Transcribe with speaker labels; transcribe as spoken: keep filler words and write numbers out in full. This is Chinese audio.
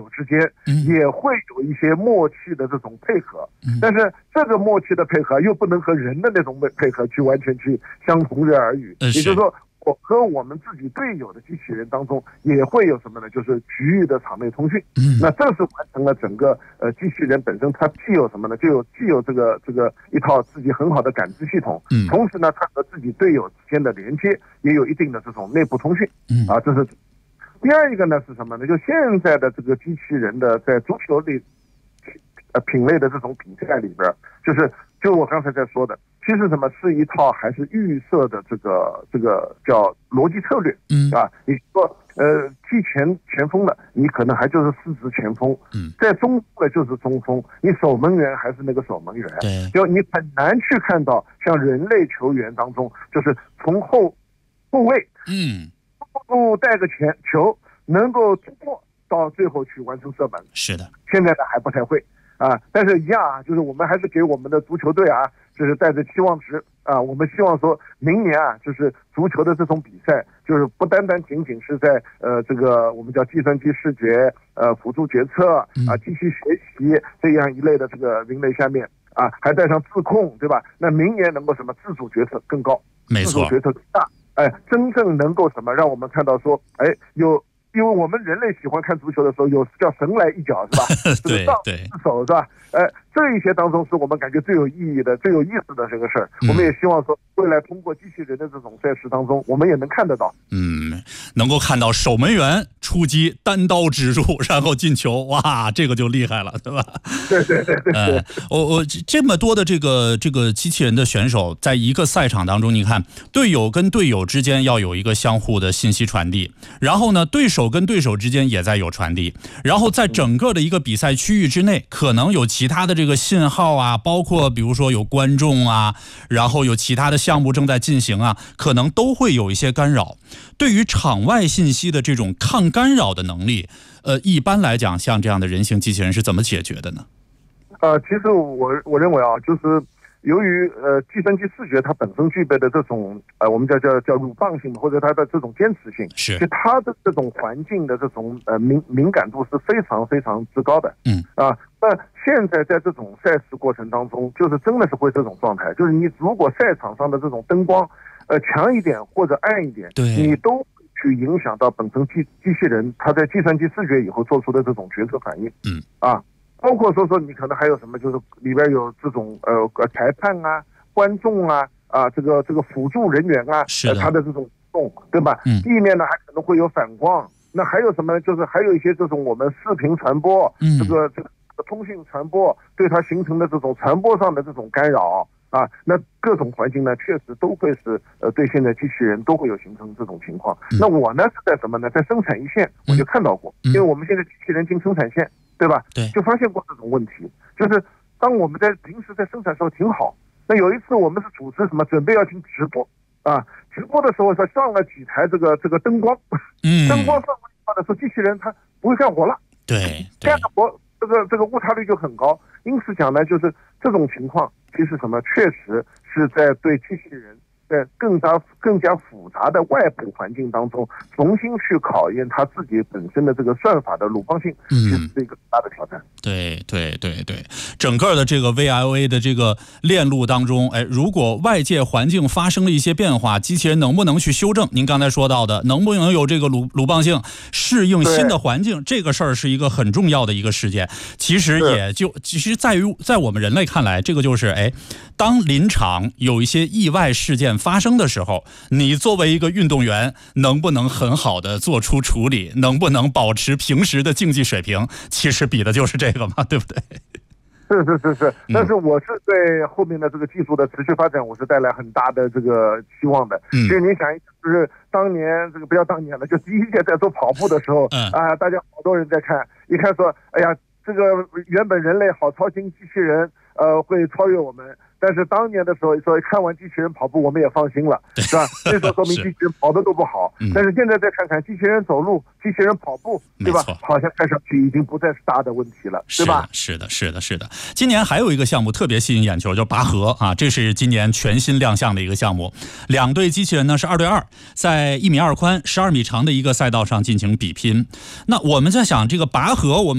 Speaker 1: 之间也会有一些默契的这种配合，但是这个默契的配合又不能和人的那种配合去完全去相同日而语，也就是说我和我们自己队友的机器人当中也会有什么呢？就是局域的场内通讯。嗯，那这是完成了整个呃机器人本身它既有什么呢？就有既有这个这个一套自己很好的感知系统，嗯，同时呢，它和自己队友之间的连接也有一定的这种内部通讯。嗯，啊，这是第二一个呢是什么呢？就现在的这个机器人的在足球里呃品类的这种比赛里边，就是就我刚才在说的。其实什么是一套还是预设的这个这个叫逻辑策略，嗯啊，你说呃踢前前锋的，你可能还就是四指前锋，嗯，在中锋的就是中锋，你守门员还是那个守门员，对，就你很难去看到像人类球员当中，就是从后后卫，嗯，后带个前球能够突破到最后去完成射门，
Speaker 2: 是的，
Speaker 1: 现在的还不太会。啊，但是一样啊，就是我们还是给我们的足球队啊，就是带着期望值啊，我们希望说明年啊，就是足球的这种比赛，就是不单单仅仅是在呃这个我们叫计算机视觉、呃辅助决策啊、机器学习这样一类的这个分类下面啊，还带上自控，对吧？那明年能够什么自主决策更高，
Speaker 2: 没错，
Speaker 1: 自主决策更大，哎，真正能够什么让我们看到说，哎有。因为我们人类喜欢看足球的时候，有叫神来一脚，是吧？
Speaker 2: 对对，
Speaker 1: 是手，是吧？呃，这一些当中是我们感觉最有意义的、最有意思的这个事儿。我们也希望说，未来通过机器人的这种赛事当中，我们也能看得到。
Speaker 2: 嗯，能够看到守门员出击，单刀直入，然后进球，哇，这个就厉害了，对吧？
Speaker 1: 对对对对对。
Speaker 2: 呃，我我这么多的这个这个机器人的选手，在一个赛场当中，你看队友跟队友之间要有一个相互的信息传递，然后呢，对手跟对手之间也在有传递，然后在整个的一个比赛区域之内，可能有其他的这个信号啊，包括比如说有观众啊，然后有其他的项目正在进行啊，可能都会有一些干扰。对于场外信息的这种抗干扰的能力，呃，一般来讲，像这样的人形机器人是怎么解决的呢？
Speaker 1: 呃，其实我我认为啊，就是由于呃计算机视觉它本身具备的这种呃我们叫叫叫鲁棒性或者它的这种坚持性，
Speaker 2: 是
Speaker 1: 就它的这种环境的这种呃敏敏感度是非常非常之高的。嗯啊，那现在在这种赛事过程当中，就是真的是会这种状态，就是你如果赛场上的这种灯光呃强一点或者暗一点，对，你都去影响到本身机机器人它在计算机视觉以后做出的这种决策反应。嗯啊。包括说说你可能还有什么，就是里边有这种呃裁判啊、观众啊啊这个这个辅助人员啊，
Speaker 2: 是的，
Speaker 1: 他的这种动，对吧？嗯，地面呢还可能会有反光，那还有什么呢？就是还有一些这种我们视频传播，嗯，这个这个通讯传播对它形成的这种传播上的这种干扰啊，那各种环境呢，确实都会是呃对现在机器人都会有形成这种情况。嗯、那我呢是在什么呢？在生产一线我就看到过，嗯、因为我们现在机器人进生产线。对吧？对，就发现过这种问题，就是当我们在平时在生产的时候挺好，那有一次我们是主持什么，准备要进直播啊，直播的时候说上了几台这个这个灯光，嗯，灯光上来的时候，机器人它不会干活了，
Speaker 2: 对，
Speaker 1: 干的活这个这个误差率就很高。因此讲呢，就是这种情况，其实什么，确实是在对机器人。在更加更加复杂的外部环境当中，重新去考验它自己本身的这个算法的鲁棒性，其实是一个很大的挑战。
Speaker 2: 对对对对，整个的这个 V L A 的这个链路当中，哎，如果外界环境发生了一些变化，机器人能不能去修正？您刚才说到的，能不能有这个鲁鲁棒性，适应新的环境，这个事儿是一个很重要的一个事件。其实也就其实在于在我们人类看来，这个就是哎，当临场有一些意外事件发生的时候，你作为一个运动员，能不能很好的做出处理，能不能保持平时的竞技水平，其实比的就是这个嘛，对不对？
Speaker 1: 是是是是，但是我是对后面的这个技术的持续发展，我是带来很大的这个期望的。嗯，其实你想，就是当年这个不要当年了，就第一届在做跑步的时候，嗯啊，大家好多人在看，一看说，哎呀，这个原本人类好操心，机器人呃会超越我们。但是当年的时候说看完机器人跑步我们也放心了，是吧？那时候说明机器人跑的都不好，嗯、但是现在再看看机器人走路、机器人跑步，对吧？好像看上去已经不再是大的问题了，对吧？
Speaker 2: 是的，是的，是的。今年还有一个项目特别吸引眼球，叫拔河啊，这是今年全新亮相的一个项目。两队机器人呢是二对二，在一米二宽、十二米长的一个赛道上进行比拼。那我们在想，这个拔河我们。